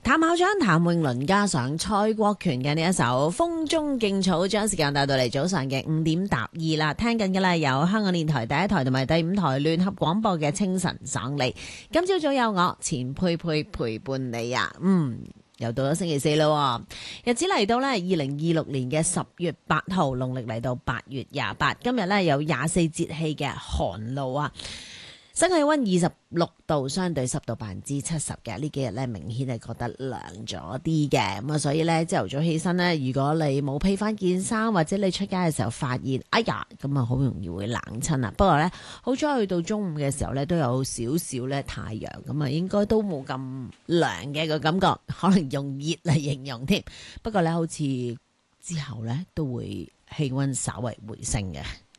譚校長譚詠麟加上蔡國權嘅呢一首《風中勁草》，將時間帶到嚟早上嘅5:12啦。聽緊嘅咧有香港電台第一台同埋第5台聯合廣播嘅清晨爽利。今朝早有我錢佩佩陪伴你啊，又到咗星期四啦，日子嚟到呢2026年嘅10月8號，農曆嚟到8月28，今日呢有24節氣嘅寒露啊。室氣溫26度，相對濕度70%嘅，呢幾日咧明顯係覺得涼咗啲嘅，咁啊所以咧朝頭早起身咧，如果你冇披翻件衫，或者你出街嘅時候發現，哎呀，咁啊好容易會冷親啊。不過咧好彩去到中午嘅時候咧都有少少咧太陽，咁啊應該都冇咁涼嘅個感覺，可能用熱嚟形容添。不過咧好似之後咧都會氣溫稍為回升嘅。